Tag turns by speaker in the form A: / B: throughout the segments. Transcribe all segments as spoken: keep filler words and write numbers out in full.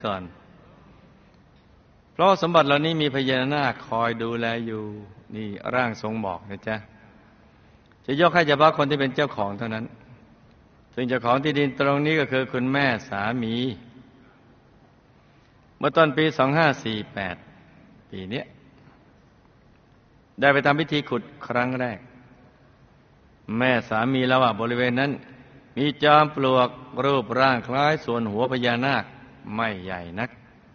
A: ก่อนเพราะสมบัติเหล่านี้มีพญานาคคอยดูแลอยู่นี่ร่างทรงบอกนะจ๊ะจะยกให้เฉพาะคนที่เป็นเจ้าของเท่านั้นซึ่งเจ้าของที่ดินตรงนี้ก็คือคุณแม่สามีเมื่อต้นปีสองห้าสี่แปดปีนี้ได้ไปทำพิธีขุดครั้งแรกแม่สามีเล่าว่าบริเวณนั้นมีจอมปลวกรูปร่างคล้ายส่วนหัวพญานาคไม่ใหญ่นัก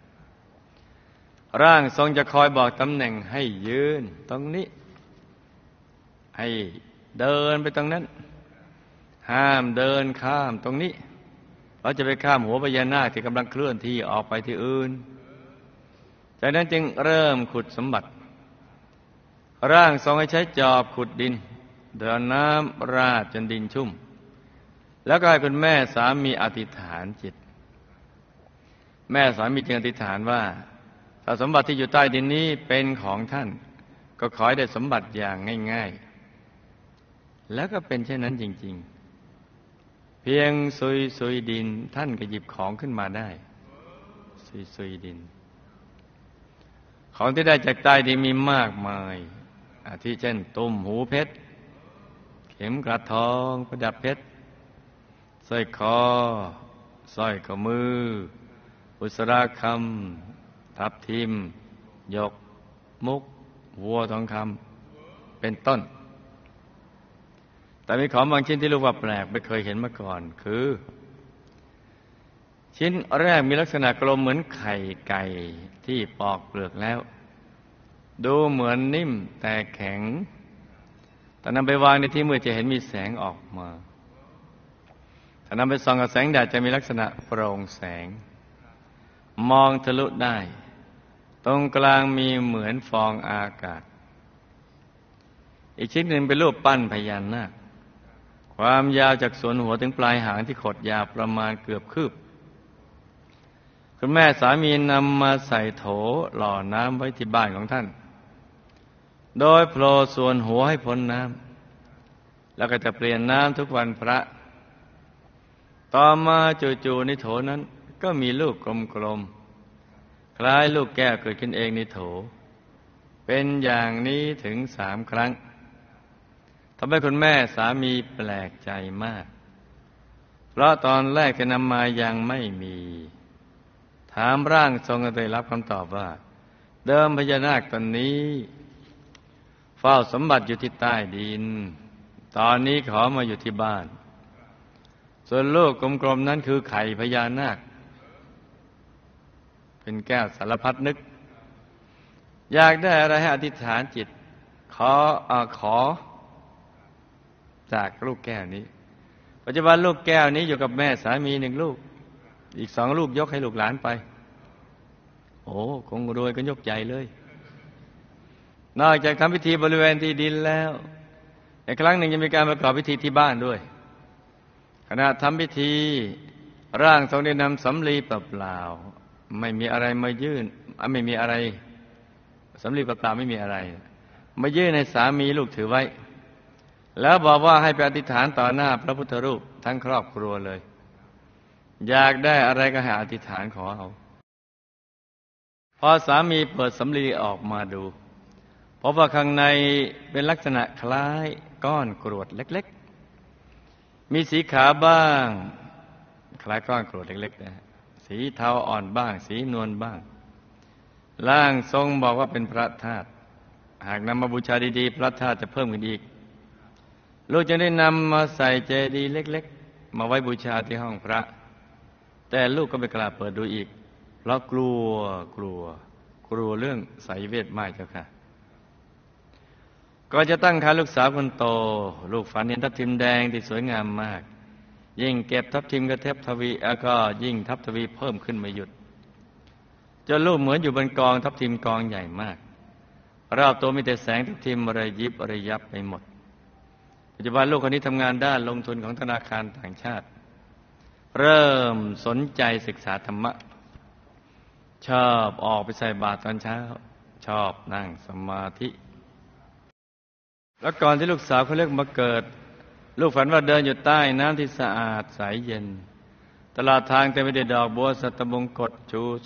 A: ร่างทรงจะคอยบอกตำแหน่งให้ยืนตรงนี้ให้เดินไปตรงนั้นห้ามเดินข้ามตรงนี้เราจะไปข้ามหัวพญานาคที่กำลังเคลื่อนที่ออกไปที่อื่นจากนั้นจึงเริ่มขุดสมบัติร่างทรงให้ใช้จอบขุดดินเดินน้ำราดจนดินชุ่มแล้วก็ให้คุณแม่สามีอธิษฐานจิตแม่สามีจึงอธิษฐานว่าถ้าสมบัติที่อยู่ใต้ดินนี้เป็นของท่านก็ขอให้ได้สมบัติอย่างง่ายๆแล้วก็เป็นเช่นนั้นจริงๆเพียงซุยซุยดินท่านก็หยิบของขึ้นมาได้ซุยซุยดินของที่ได้จากใต้ดินมีมากมายอาทิเช่นตุ้มหูเพชรเข็มกลัดทองประดับเพชรสร้อยคอสร้อยข้อมือบุษราคำทับทิมหยกมุกวัวทองคำเป็นต้นแต่มีของบางชิ้นที่ลูกว่าแปลกไม่เคยเห็นมาก่อนคือชิ้นแรกมีลักษณะกลมเหมือนไข่ไก่ที่ปอกเปลือกแล้วดูเหมือนนิ่มแต่แข็งแต่นำไปวางในที่มืดจะเห็นมีแสงออกมาถ้านำไปส่องกับแสงแดดจะมีลักษณะโปร่งแสงมองทะลุได้ตรงกลางมีเหมือนฟองอากาศอีกชิ้นหนึ่งเป็นรูปปั้นพญานาคความยาวจากส่วนหัวถึงปลายหางที่ขดยาวประมาณเกือบคืบคุณแม่สามีนำมาใส่โถหล่อน้ำไว้ที่บ้านของท่านโดยโผล่ส่วนหัวให้พ้นน้ำแล้วก็จะเปลี่ยนน้ำทุกวันพระต่อมาจู่ๆในโถนั้นก็มีลูกกลมๆคล้ายลูกแก้วเกิดขึ้นเองในโถเป็นอย่างนี้ถึงสามครั้งทำให้คุณแม่สามีแปลกใจมากเพราะตอนแรกที่นำมายังไม่มีถามร่างทรงก็ได้รับคำตอบว่าเดิมพญานาคตนนี้เฝ้าสมบัติอยู่ที่ใต้ดินตอนนี้ขอมาอยู่ที่บ้านส่วนลูกกลมๆนั้นคือไข่พญานาคเป็นแก้วสารพัดนึกอยากได้อะไรให้อธิษฐานจิตขออ่าขอจากลูกแก้วนี้ปัจจุบันลูกแก้วนี้อยู่กับแม่สามีหนึ่งลูกอีกสองลูกยกให้ลูกหลานไปโอ้คงรวยกันยกใหญ่เลยนอกจากทำพิธีบริเวณที่ดินแล้วในครั้งหนึ่งจะมีการประกอบพิธีที่บ้านด้วยขณะทำพิธีร่างทรงได้นำสำลีเปล่าๆไม่มีอะไรมายื่นไม่มีอะไรสำลีเปล่าๆไม่มีอะไรมายื่นให้สามีลูกถือไว้แล้วบอกว่าให้ไปอธิษฐานต่อหน้าพระพุทธรูปทั้งครอบครัวเลยอยากได้อะไรก็ให้อธิษฐานขอเอาพอสามีเปิดสำลีออกมาดูพบว่าข้างในเป็นลักษณะคล้ายก้อนกรวดเล็กๆมีสีขาวบ้างคล้ายก้อนกรวดเล็กๆนะสีเทาอ่อนบ้างสีนวลบ้างร่างทรงบอกว่าเป็นพระธาตุหากนำมาบูชาดีๆพระธาตุจะเพิ่มขึ้นอีกลูกจะได้นำมาใส่เจดีย์เล็กๆมาไว้บูชาที่ห้องพระแต่ลูกก็ไม่กล้าเปิดดูอีกเพราะกลัวกลัวกลัวเรื่องไสยเวทมากเจ้าค่ะก็จะตั้งครรภ์ลูกสาวคนโตลูกฝันเห็นทับทิมแดงที่สวยงามมากยิ่งเก็บทับทิมกระเทบทวีแล้วก็ยิ่งทับทวีเพิ่มขึ้นไม่หยุดจนลูกเหมือนอยู่บนกองทับทิมกองใหญ่มากรอบตัวมีแต่แสงทับทิมระยิบระยับไปหมดปัจจุบันลูกคนนี้ทำงานด้านลงทุนของธนาคารต่างชาติเริ่มสนใจศึกษาธรรมะชอบออกไปใส่บาตรตอนเช้าชอบนั่งสมาธิแล้วก่อนที่ลูกสาวเขาเลือกมาเกิดลูกฝันว่าเดินอยู่ใต้น้ำที่สะอาดใสเย็นตลอดทางเต็มไปด้วยดอกบัวสัตบงกตชู